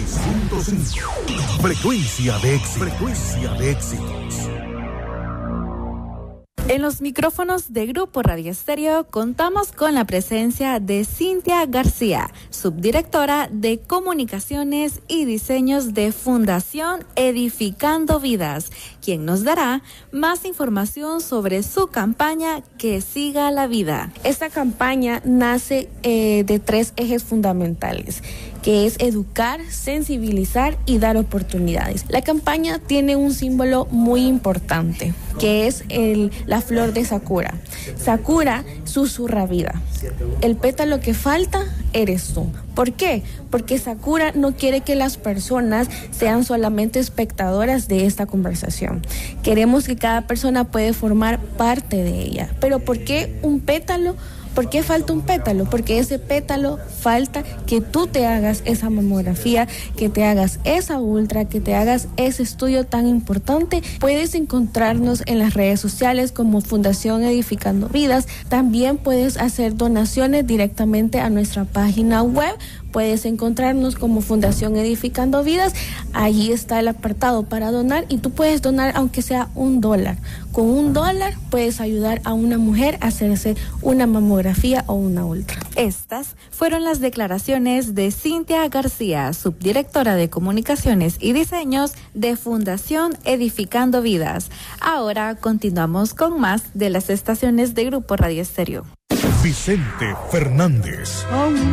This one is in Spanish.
96.5. Frecuencia de éxito. Frecuencia de éxitos. En los micrófonos de Grupo Radio Estéreo contamos con la presencia de Cintia García, subdirectora de Comunicaciones y Diseños de Fundación Edificando Vidas, quien nos dará más información sobre su campaña Que Siga la Vida. Esta campaña nace de 3 ejes fundamentales, que es educar, sensibilizar y dar oportunidades. La campaña tiene un símbolo muy importante, que es la flor de Sakura. Sakura susurra vida. El pétalo que falta eres tú. ¿Por qué? Porque Sakura no quiere que las personas sean solamente espectadoras de esta conversación. Queremos que cada persona pueda formar parte de ella. ¿Pero por qué un pétalo? ¿Por qué falta un pétalo? Porque ese pétalo falta que tú te hagas esa mamografía, que te hagas esa ultra, que te hagas ese estudio tan importante. Puedes encontrarnos en las redes sociales como Fundación Edificando Vidas. También puedes hacer donaciones directamente a nuestra página web. Puedes encontrarnos como Fundación Edificando Vidas. Allí está el apartado para donar y tú puedes donar aunque sea $1. Con $1 puedes ayudar a una mujer a hacerse una mamografía o una ultra. Estas fueron las declaraciones de Cintia García, subdirectora de Comunicaciones y Diseños de Fundación Edificando Vidas. Ahora continuamos con más de las estaciones de Grupo Radio Estéreo. Vicente Fernández.